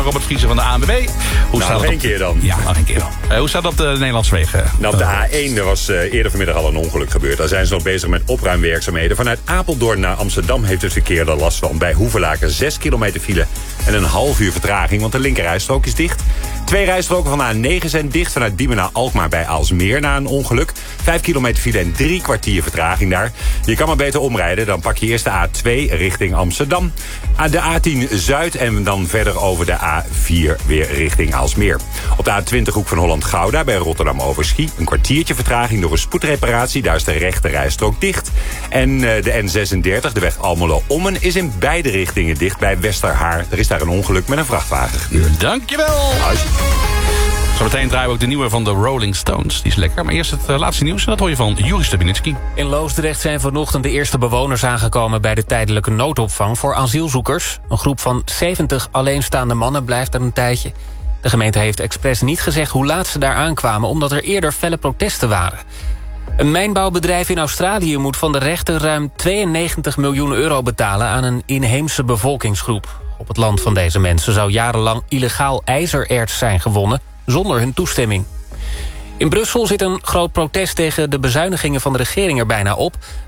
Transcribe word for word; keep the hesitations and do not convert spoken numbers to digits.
Robert Vriezen van de A N W B. Hoe nou, staat nog het één op... keer dan. Ja, nog één keer dan. Uh, hoe staat het op de Nederlandse wegen? Nou, op de A één er was uh, eerder vanmiddag al een ongeluk gebeurd. Daar zijn ze nog bezig met opruimwerkzaamheden. Vanuit Apeldoorn naar Amsterdam heeft het verkeer er last van. Bij Hoevelaken zes kilometer file en een half uur vertraging, want de linkerrijstrook is dicht. Twee rijstroken van de A negen zijn dicht vanuit Diemen naar Alkmaar bij Aalsmeer na een ongeluk. Vijf kilometer file en drie kwartier vertraging daar. Je kan maar beter omrijden, dan pak je eerst de A twee richting Amsterdam. De A tien Zuid en dan verder over de A vier weer richting Aalsmeer. Op de A twintig hoek van Holland-Gouda bij Rotterdam-Overschie. Een kwartiertje vertraging door een spoedreparatie. Daar is de rechte rijstrook dicht. En de N zesendertig, de weg Almelo-Ommen, is in beide richtingen dicht bij Westerhaar. Er is daar een ongeluk met een vrachtwagen gebeurd. Dankjewel! Zometeen draaien we ook de nieuwe van de Rolling Stones. Die is lekker, maar eerst het uh, laatste nieuws. En dat hoor je van Joris Stabilinski. In Loosdrecht zijn vanochtend de eerste bewoners aangekomen bij de tijdelijke noodopvang voor asielzoekers. Een groep van zeventig alleenstaande mannen blijft er een tijdje. De gemeente heeft expres niet gezegd hoe laat ze daar aankwamen, omdat er eerder felle protesten waren. Een mijnbouwbedrijf in Australië moet van de rechter ruim tweeënnegentig miljoen euro betalen aan een inheemse bevolkingsgroep. Op het land van deze mensen zou jarenlang illegaal ijzererts zijn gewonnen zonder hun toestemming. In Brussel zit een groot protest tegen de bezuinigingen van de regering er bijna op.